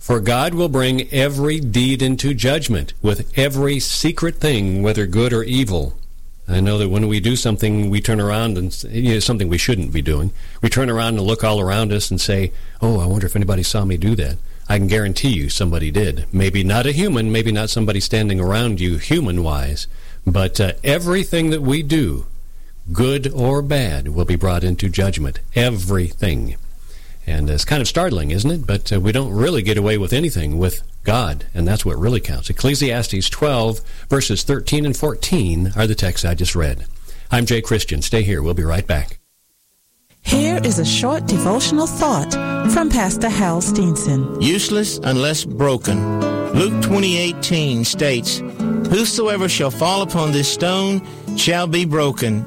For God will bring every deed into judgment with every secret thing, whether good or evil. I know that when we do something, we turn around and, something we shouldn't be doing. We turn around and look all around us and say, oh, I wonder if anybody saw me do that. I can guarantee you somebody did. Maybe not a human, maybe not somebody standing around you human-wise, but everything that we do, good or bad, will be brought into judgment. Everything. And it's kind of startling, isn't it? But we don't really get away with anything with God, and that's what really counts. Ecclesiastes 12, verses 13 and 14 are the texts I just read. I'm Jay Christian. Stay here. We'll be right back. Here is a short devotional thought from Pastor Hal Steenson. Useless unless broken. Luke 20:18 states, "Whosoever shall fall upon this stone shall be broken."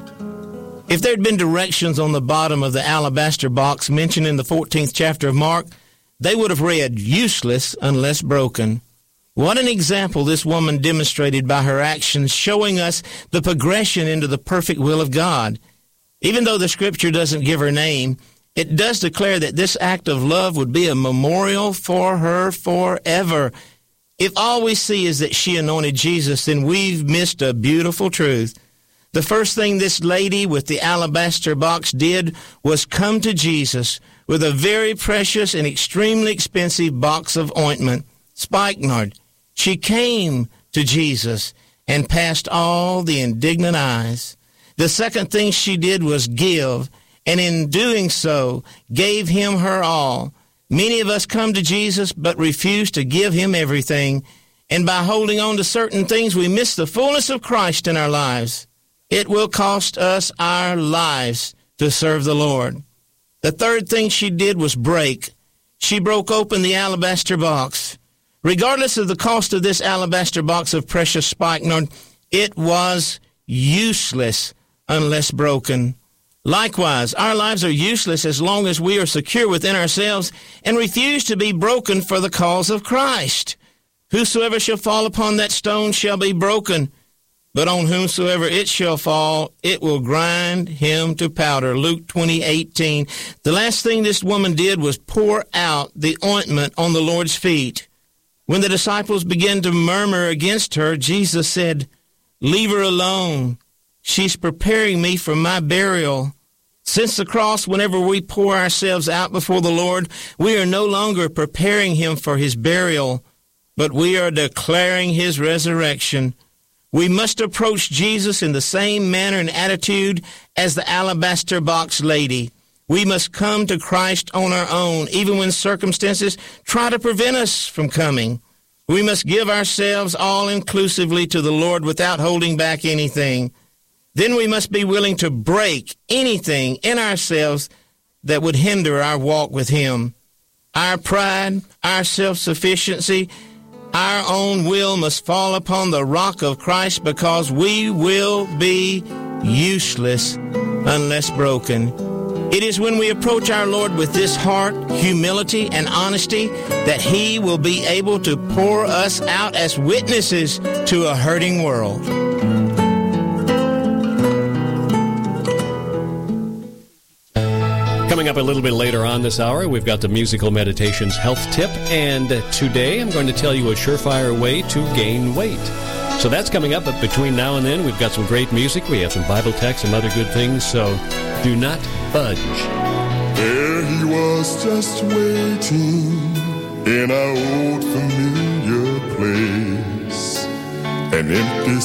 If there had been directions on the bottom of the alabaster box mentioned in the 14th chapter of Mark, they would have read, useless unless broken. What an example this woman demonstrated by her actions, showing us the progression into the perfect will of God. Even though the scripture doesn't give her name, it does declare that this act of love would be a memorial for her forever. If all we see is that she anointed Jesus, then we've missed a beautiful truth. The first thing this lady with the alabaster box did was come to Jesus with a very precious and extremely expensive box of ointment, spikenard. She came to Jesus and passed all the indignant eyes. The second thing she did was give, and in doing so, gave him her all. Many of us come to Jesus but refuse to give him everything, and by holding on to certain things, we miss the fullness of Christ in our lives. It will cost us our lives to serve the Lord. The third thing she did was break. She broke open the alabaster box. Regardless of the cost of this alabaster box of precious spikenard, it was useless unless broken. Likewise, our lives are useless as long as we are secure within ourselves and refuse to be broken for the cause of Christ. Whosoever shall fall upon that stone shall be broken, but on whomsoever it shall fall, it will grind him to powder. Luke 20:18. The last thing this woman did was pour out the ointment on the Lord's feet. When the disciples began to murmur against her, Jesus said, "Leave her alone. She's preparing me for my burial." Since the cross, whenever we pour ourselves out before the Lord, we are no longer preparing him for his burial, but we are declaring his resurrection. We must approach Jesus in the same manner and attitude as the alabaster box lady. We must come to Christ on our own, even when circumstances try to prevent us from coming. We must give ourselves all-inclusively to the Lord without holding back anything. Then we must be willing to break anything in ourselves that would hinder our walk with him. Our pride, our self-sufficiency, our own will must fall upon the rock of Christ, because we will be useless unless broken. It is when we approach our Lord with this heart, humility, and honesty that he will be able to pour us out as witnesses to a hurting world. Coming up a little bit later on this hour, we've got the Musical Meditations health tip, and today I'm going to tell you a surefire way to gain weight. So that's coming up, but between now and then, we've got some great music. We have some Bible texts, some other good things, so do not budge. There he was, just waiting in our old familiar place, an empty